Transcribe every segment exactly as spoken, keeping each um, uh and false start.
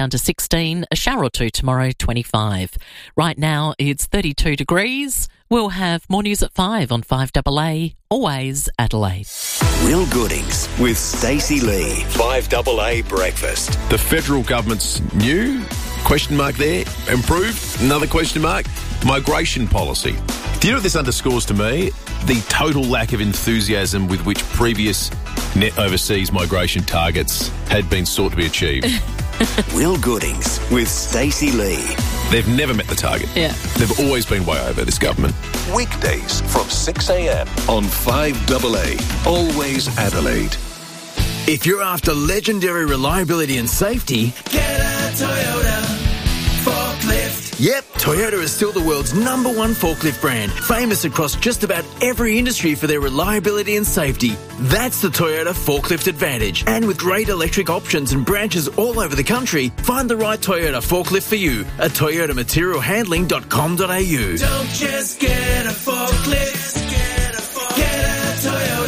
Down to sixteen, a shower or two tomorrow, twenty-five. Right now, it's thirty-two degrees. We'll have more news at five on five A A, always Adelaide. Will Goodings with Stacey Lee. five A A Breakfast. The federal government's new, question mark there, improved, another question mark, migration policy. Do you know what this underscores to me? The total lack of enthusiasm with which previous net overseas migration targets had been sought to be achieved. Will Goodings with Stacey Lee. They've never met the target. Yeah. They've always been way over, this government. Weekdays from six a.m. on five A A, always Adelaide. If you're after legendary reliability and safety, get a Toyota forklift. Yep, Toyota is still the world's number one forklift brand, famous across just about every industry for their reliability and safety. That's the Toyota Forklift Advantage. And with great electric options and branches all over the country, find the right Toyota forklift for you at toyota material handling dot com dot a u. Don't just get a forklift, get a, forklift. Get a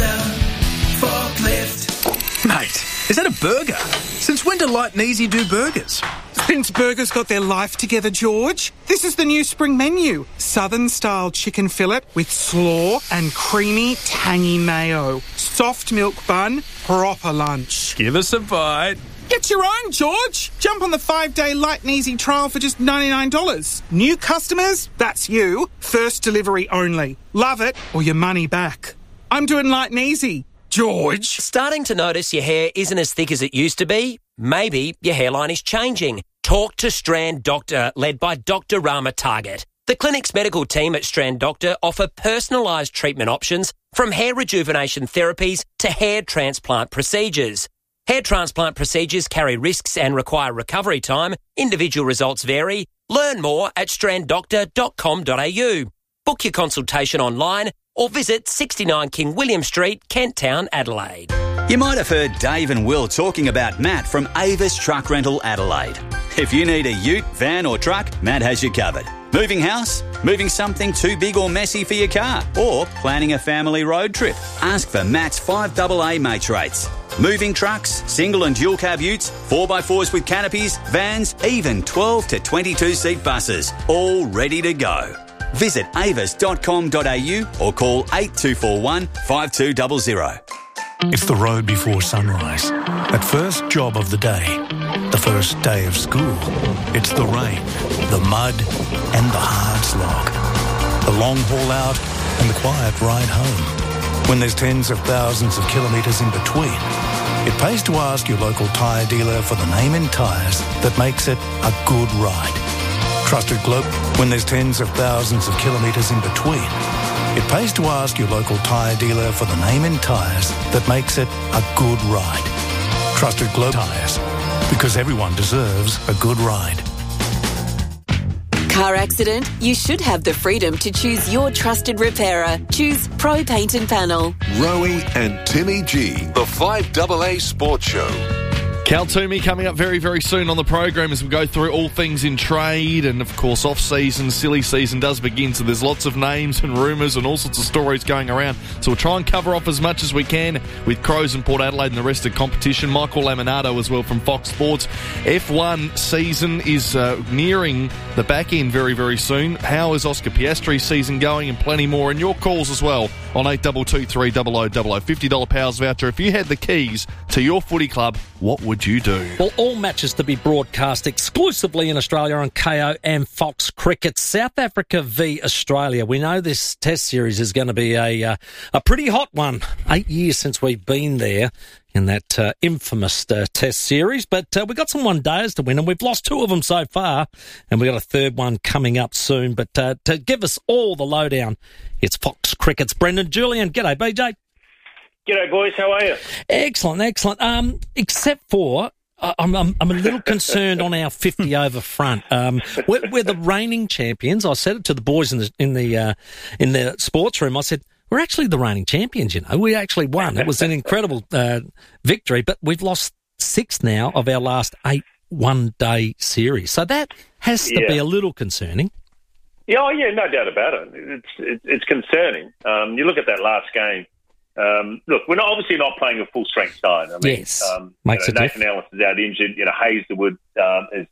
Toyota forklift. Mate, is that a burger? Since when do Light and Easy do burgers? Since burgers got their life together, George. This is the new spring menu. Southern-style chicken fillet with slaw and creamy, tangy mayo. Soft milk bun, proper lunch. Give us a bite. Get your own, George. Jump on the five-day Light and Easy trial for just ninety-nine dollars. New customers, that's you. First delivery only. Love it or your money back. I'm doing Light and Easy. George. Starting to notice your hair isn't as thick as it used to be? Maybe your hairline is changing. Talk to Strand Doctor, led by Doctor Rama Target. The clinic's medical team at Strand Doctor offer personalised treatment options from hair rejuvenation therapies to hair transplant procedures. Hair transplant procedures carry risks and require recovery time. Individual results vary. Learn more at strand doctor dot com dot a u. Book your consultation online or visit sixty-nine King William Street, Kent Town, Adelaide. You might have heard Dave and Will talking about Matt from Avis Truck Rental Adelaide. If you need a ute, van or truck, Matt has you covered. Moving house? Moving something too big or messy for your car? Or planning a family road trip? Ask for Matt's five A A mates rates. Moving trucks, single and dual cab utes, four by fours with canopies, vans, even twelve to twenty-two seat buses. All ready to go. Visit avis dot com dot a u or call eight two four one, five two zero zero. It's the road before sunrise. That first job of the day. The first day of school. It's the rain, the mud, and the hard slog. The long haul out and the quiet ride home. When there's tens of thousands of kilometres in between, it pays to ask your local tyre dealer for the name in tyres that makes it a good ride. Trusted Globe, when there's tens of thousands of kilometres in between, it pays to ask your local tyre dealer for the name in tyres that makes it a good ride. Trusted Globe Tyres, because everyone deserves a good ride. Car accident? You should have the freedom to choose your trusted repairer. Choose Pro Paint and Panel. Rowie and Timmy G, the five A A Sports Show. Cal Toomey coming up very, very soon on the program as we go through all things in trade, and of course off-season, silly season does begin, so there's lots of names and rumours and all sorts of stories going around, so we'll try and cover off as much as we can with Crows and Port Adelaide and the rest of the competition. Michael Laminato as well from Fox Sports. F one season is uh, nearing the back end very, very soon. How is Oscar Piastri's season going, and plenty more, and your calls as well on eight two two three zero zero zero zero. fifty dollars Powers voucher. If you had the keys to your footy club, what would you do? Well, all matches to be broadcast exclusively in Australia on K O and Fox Cricket. South Africa v Australia. We know this Test series is going to be a uh, a pretty hot one. Eight years since we've been there in that uh, infamous uh, Test series. But uh, we've got some one-days to win, and we've lost two of them so far, and we've got a third one coming up soon. But uh, to give us all the lowdown, it's Fox Cricket's Brendan Julian. G'day, B J. G'day, boys. How are you? Excellent, excellent. Um, except for... I'm, I'm, I'm a little concerned on our fifty over front. Um, we're, we're the reigning champions. I said it to the boys in the in the uh, in the sports room. I said, we're actually the reigning champions. You know, we actually won. It was an incredible uh, victory, but we've lost six now of our last eight one-day series. So that has to yeah. be a little concerning. Yeah, oh, yeah, no doubt about it. It's it, it's concerning. Um, you look at that last game Um, look, we're not obviously not playing a full strength side. I mean, yes, um, makes you know, a Nathan Ellis is out injured. You know, Hazelwood um, has